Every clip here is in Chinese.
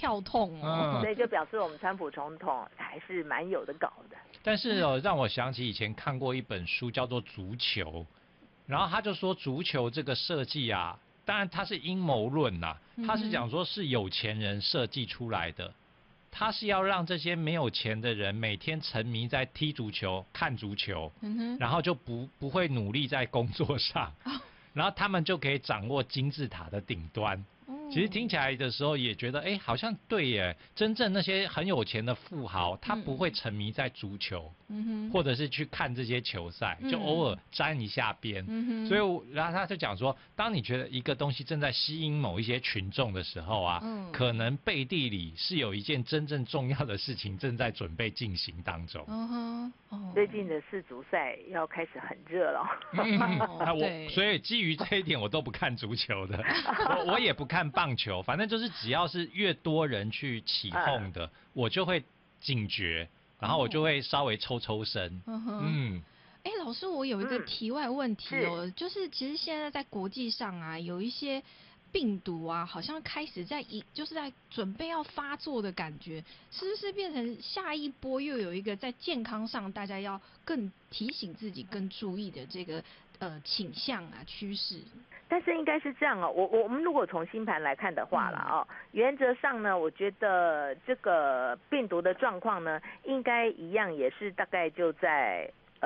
跳痛哦。 所以就表示我们川普总统还是蛮有的搞的。 但是让我想起以前看过一本书叫做《足球》，然后他就说足球这个设计啊，当然它是阴谋论呐，他是讲说是有钱人设计出来的。他是要让这些没有钱的人每天沉迷在踢足球、看足球，然后就不会努力在工作上，然后他们就可以掌握金字塔的顶端。其实听起来的时候也觉得，好像对耶。真正那些很有钱的富豪，他不会沉迷在足球，或者是去看这些球赛，就偶尔沾一下边。所以，然后他就讲说，当你觉得一个东西正在吸引某一些群众的时候啊，可能背地里是有一件真正重要的事情正在准备进行当中。 最近的世足赛要开始很热了。 所以基于这一点，我都不看足球的，我也不看棒球，反正就是只要是越多人去起哄的，我就会警觉，然后我就会稍微抽身。 老师，我有一个题外问题哦，就是其实现在在国际上啊，有一些病毒啊，好像开始就是在准备要发作的感觉，是不是变成下一波又有一个在健康上大家要更提醒自己、更注意的这个倾向啊趋势？ 但是应该是这样哦，我们如果从星盘来看的话啦哦，原则上呢，我觉得这个病毒的状况呢，应该一样也是大概就在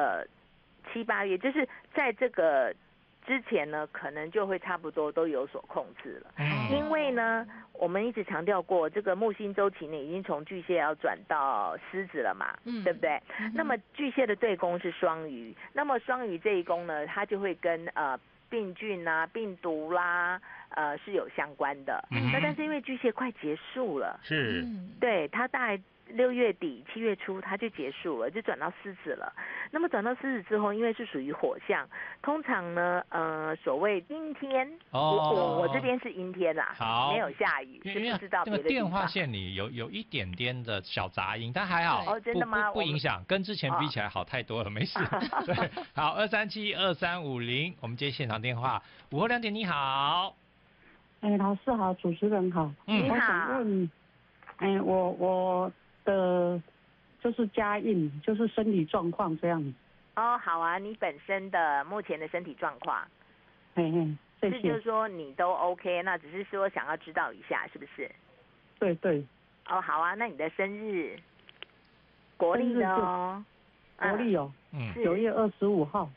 7、8月，就是在这个之前呢，可能就会差不多都有所控制了。因为呢，我们一直强调过，这个木星周期呢，已经从巨蟹要转到狮子了嘛，对不对？那么巨蟹的对宫是双鱼，那么双鱼这一宫呢，它就会跟病菌啊、病毒啦，是有相关的。那但是因为巨蟹快结束了， 是， 对，它大概6月底7月初它就结束了，就转到狮子了。那么转到狮子之后，因为是属于火象，通常呢，所谓阴天，我这边是阴天啦，没有下雨，是不知道别的地方。 电话线里有一点点的小杂音，但还好， 真的吗？ 不影响，跟之前比起来好太多了，没事。对，好，2372350，我们接现场电话。午后2点，你好。 老师好，主持人好。 你好。 我想问，我的就是家运，就是身体状况这样子。 好啊，你本身的目前的身体状况， 这些就是说你都 OK， 那只是说想要知道一下，是不是？ 对。 好啊，那你的生日，国历的哦。 国历哦，9月25号。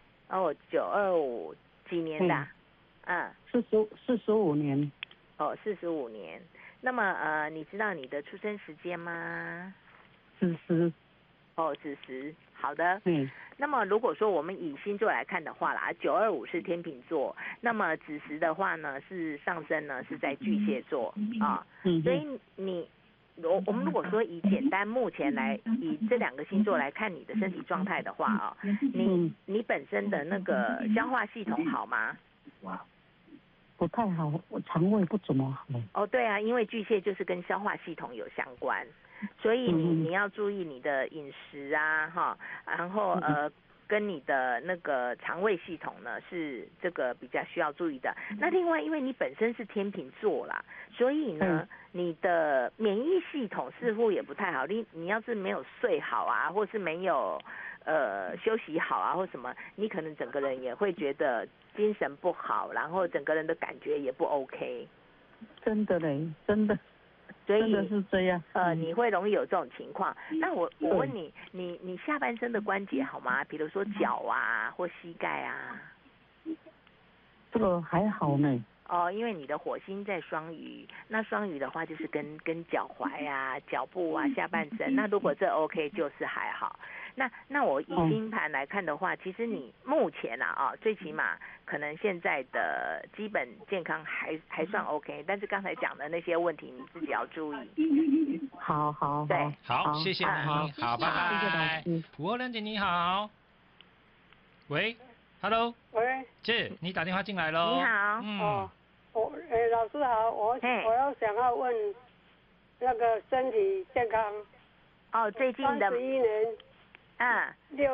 925几年的 ？45年。 45年。那么你知道你的出生时间吗？ 子时。 子时，好的。那么如果说我们以星座来看的话啦，925是天秤座，那么子时的话呢，是上升呢是在巨蟹座啊。所以我们如果说以简单目前来以这2个星座来看你的身体状态的话啊，你本身的那个消化系统好吗？ 不太好，我肠胃不怎么好。 对啊，因为巨蟹就是跟消化系统有相关，所以你要注意你的饮食啊，然后跟你的那个肠胃系统呢是这个比较需要注意的。那另外，因为你本身是天秤座啦，所以呢，你的免疫系统似乎也不太好。你要是没有睡好啊，或是没有休息好啊，或什么，你可能整个人也会觉得精神不好，然后整个人的感觉也不 OK。 真的嘞，真的。 所以真的是这样。 你会容易有这种情况。那我问你，你下半身的关节好吗？比如说脚啊，或膝盖啊。 这个还好呢。 因为你的火星在双鱼，那双鱼的话就是跟脚踝啊、脚部啊、下半身。那如果这 OK 就是还好。那我以星盘来看的话，其实你目前最起码可能现在的基本健康还算 OK， 但是刚才讲的那些问题你自己要注意。 好， 对， 好，谢谢你，好，拜拜。502姐你好，喂 ，Hello， 喂， 是，你打电话进来咯。 你好， 老师好，我想要问那个身体健康。 最近的 31年。6